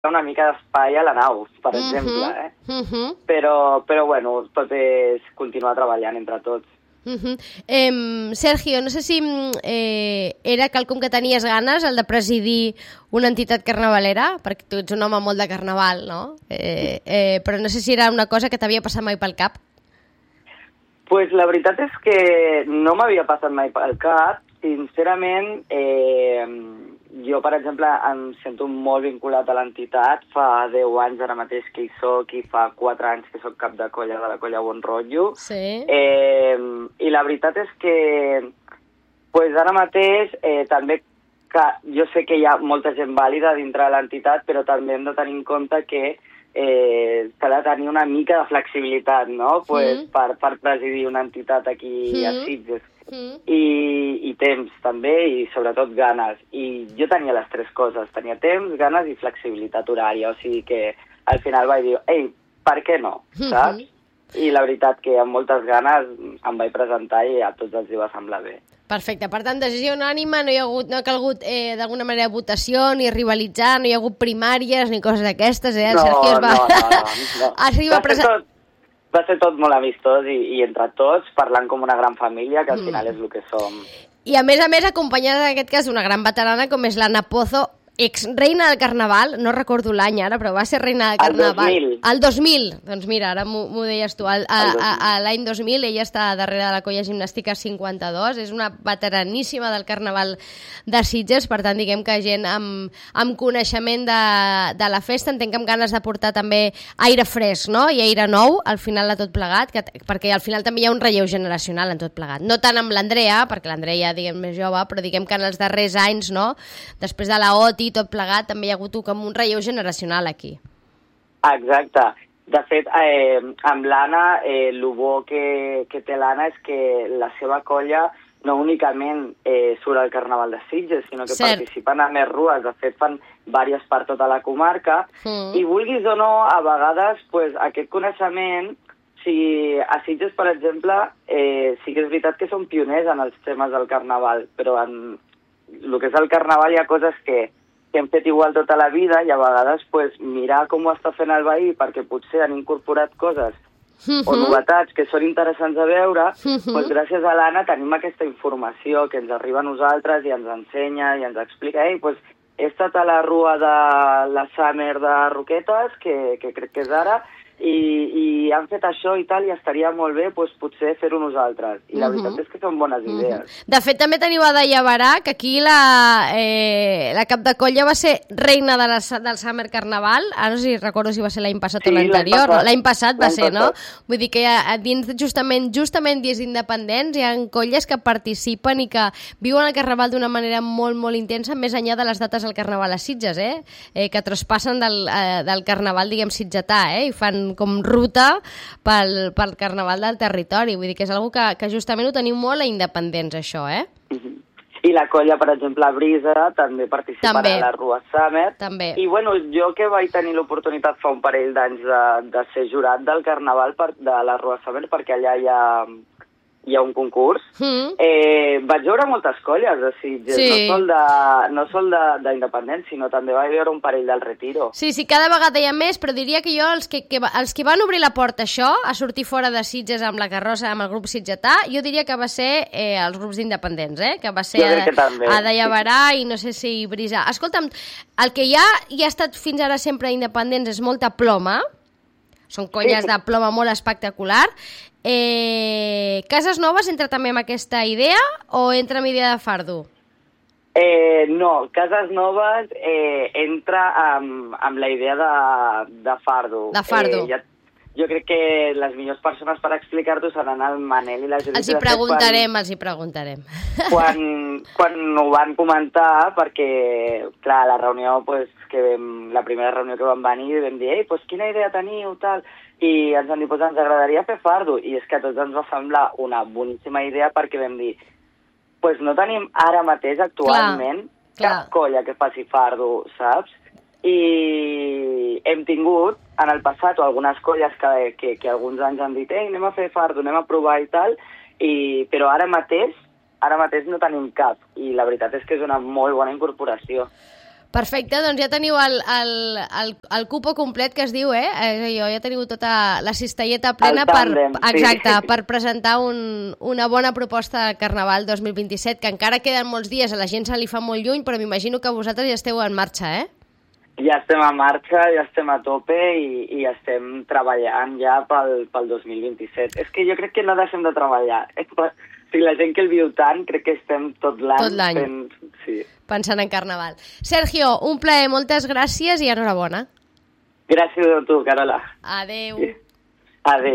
una mica d'espai a la nau, per exemple, Però, bueno, tot és continuar treballant entre tots. Sergio, no sé si era quelcom que tenies ganes, el de presidir una entitat carnavalera, perquè tu ets un home molt de carnaval, no? Però no sé si era una cosa que t'havia passat mai pel cap. Pues la veritat és que no m'havia passat mai pel cap. Sincerament, jo, per exemple, em sento molt vinculat a l'entitat. Fa 10 anys ara mateix que hi soc i fa 4 anys que soc cap de colla de la colla Bon Rotllo. Sí. I la veritat és que pues ara mateix també que jo sé que hi ha molta gent vàlida dintre de l'entitat, però també hem de tenir en compte que s'ha de tenir una mica de flexibilitat, no? Pues, per presidir una entitat aquí a Sitges. I temps també, i sobretot ganes. I jo tenia les 3 coses, tenia temps, ganes i flexibilitat horària, o sigui que al final vaig dir, ei, per què no, saps? I la veritat que amb moltes ganes em vaig presentar i a tots els va semblar bé. Perfecte, per tant, decisió unànime, no ha calgut d'alguna manera votació, ni rivalitzar, no hi ha hagut primàries, ni coses d'aquestes, El Sergio es va... No. Va ser tot molt amistós i entre tots, parlant com una gran família, que al final és el que som. I a més, acompanyada en aquest cas d'una gran veterana com és l'Anna Pozo, ex-reina del Carnaval, no recordo l'any ara, però va ser reina del Carnaval. El 2000. Doncs mira, ara m'ho deies tu. L'any 2000 ella està darrere de la colla gimnàstica 52, és una veteraníssima del Carnaval de Sitges, per tant, diguem que gent amb coneixement de la festa, entenc que amb ganes de portar també aire fresc, no? I aire nou, al final de tot plegat, perquè al final també hi ha un relleu generacional en tot plegat. No tant amb l'Andrea, perquè l'Andrea, diguem, més jove, però diguem que en els darrers anys, no? Després de la OTI, tot plegat, també hi ha hagut com un relleu generacional aquí. Exacte. De fet, amb l'Anna, el bo que té l'Anna és que la seva colla no únicament surt al Carnaval de Sitges, sinó que participen a més rues. De fet, fan diverses per tota la comarca. I vulguis o no, a vegades, pues, aquest coneixement, si a Sitges, per exemple, sí que és veritat que són pioners en els temes del Carnaval, però en el que és el Carnaval hi ha coses que hem fet igual tota la vida i a vegades pues, mirar com ho està fent el veí perquè potser han incorporat coses o novetats que són interessants a veure, pues, gràcies a l'Anna tenim aquesta informació que ens arriba a nosaltres i ens ensenya i ens explica pues, he estat a la rua de la Summer de Roquetes, que crec que és ara, i han fet això i tal, i estaria molt bé pues, potser fer-ho nosaltres. I la veritat és que són bones idees. De fet, també teniu a Daia Barà, que aquí la cap de colla va ser reina del Summer Carnaval. No sé si recordo si va ser l'any passat o l'anterior. L'any passat va ser, no? Vull dir que dins justament dies independents hi ha colles que participen i que viuen el Carnaval d'una manera molt, molt intensa, més enllà de les dates del Carnaval a Sitges, que traspassen del Carnaval, diguem, sitgetà, i fan com ruta pel Carnaval del territori. Vull dir que és una cosa que justament ho teniu molt a independents, això, I la colla, per exemple, a Brisa, també participarà a la Rua Summer. També. I, bueno, jo que vaig tenir l'oportunitat fa un parell d'anys de ser jurat del Carnaval de la Rua Summer, perquè allà hi ha un concurs, vaig veure moltes colles de Sitges, no sol d'independents, sinó també vaig veure un parell del Retiro. Sí, cada vegada hi ha més, però diria que jo, els que van obrir la porta a això, a sortir fora de Sitges amb la carrossa, amb el grup sitgetà, jo diria que va ser els grups d'independents, que va ser a Daia Barà i no sé si Brisa. Escolta'm, el que ja ha estat fins ara sempre independents és molta ploma, són colles de ploma molt espectacular. Cases Noves entra també amb aquesta idea o entra amb idea de fardo? No, Cases Noves entra amb la idea de fardo. De fardo. Jo crec que les millors persones per explicar-ho seran el Manel i la Judit. Els hi preguntarem. Quan ho van comentar, perquè, clar, la reunió, la primera reunió que vam venir, vam dir, pues, quina idea teniu, tal, i ens van dir, pues, ens agradaria fer fardo, i és que a tots ens va semblar una boníssima idea perquè vam dir, pues no tenim ara mateix actualment cap colla que faci fardo, saps? I hem tingut en el passat algunes colles que alguns anys han dit anem a fer fardo, anem a provar i tal, però ara mateix no tenim cap, i la veritat és que és una molt bona incorporació. Perfecte, doncs ja teniu el cupo complet que es diu, ja teniu tota la cistelleta plena per presentar una bona proposta de Carnaval 2027, que encara queden molts dies, a la gent se li fa molt lluny, però m'imagino que vosaltres ja esteu en marxa, Ja estem en marxa, ja estem a tope i estem treballant ja pel 2027. És que jo crec que no deixem de treballar. La gent que el viu tant, crec que estem tot l'any pensant en Carnaval. Sergio, un plaer, moltes gràcies i enhorabona. Gràcies a tu, Carola. Adéu. Adéu.